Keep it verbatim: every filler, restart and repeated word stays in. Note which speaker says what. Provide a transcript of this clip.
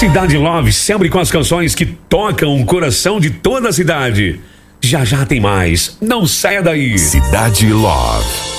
Speaker 1: Cidade Love, sempre com as canções que tocam o coração de toda a cidade. Já já tem mais. Não saia daí.
Speaker 2: Cidade Love.